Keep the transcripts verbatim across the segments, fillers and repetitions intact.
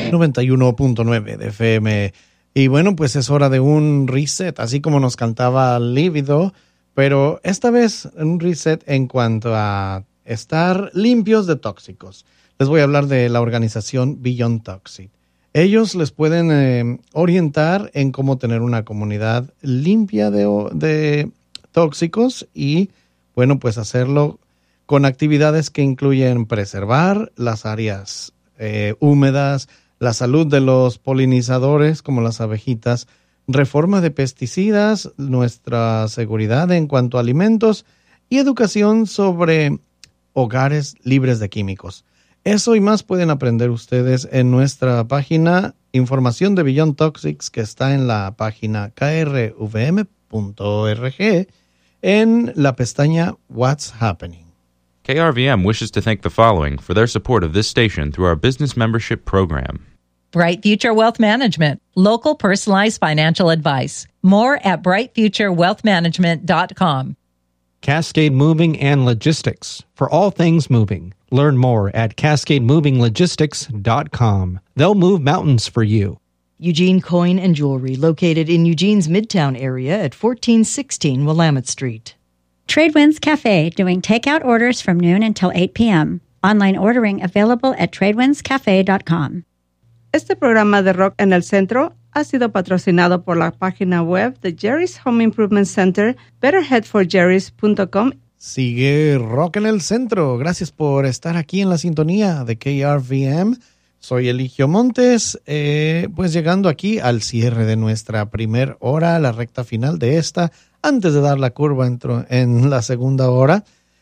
noventa y uno punto nueve de F M. Y bueno, pues es hora de un reset, así como nos cantaba Lívido, pero esta vez un reset en cuanto a estar limpios de tóxicos. Les voy a hablar de la organización Beyond Toxic. Ellos les pueden eh, orientar en cómo tener una comunidad limpia de, de tóxicos y, bueno, pues hacerlo con actividades que incluyen preservar las áreas eh, húmedas, la salud de los polinizadores como las abejitas, reforma de pesticidas, nuestra seguridad en cuanto a alimentos y educación sobre hogares libres de químicos. Eso y más pueden aprender ustedes en nuestra página, información de Beyond Toxics, que está en la página k r v m punto org, en la pestaña What's Happening. K R V M wishes to thank the following for their support of this station through our business membership program. Bright Future Wealth Management, local personalized financial advice. More at bright future wealth management dot com. Cascade Moving and Logistics, for all things moving. Learn more at cascade moving logistics dot com. They'll move mountains for you. Eugene Coin and Jewelry, located in Eugene's Midtown area at fourteen sixteen Willamette Street. Tradewinds Cafe, doing takeout orders from noon until eight p.m. Online ordering available at tradewinds cafe dot com. Este programa de Rock en el Centro ha sido patrocinado por la página web de Jerry's Home Improvement Center, better head for jerrys punto com. Sigue Rock en el Centro. Gracias por estar aquí en la sintonía de K R V M. Soy Eligio Montes, eh, pues llegando aquí al cierre de nuestra primer hora, la recta final de esta, antes de dar la curva entro en la segunda hora.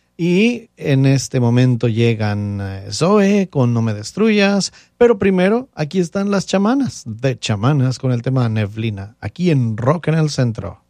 Y en este momento llegan eh, Zoe con No Me Destruyas, pero primero aquí están las chamanas de chamanas con el tema Neblina, aquí en Rock en el Centro.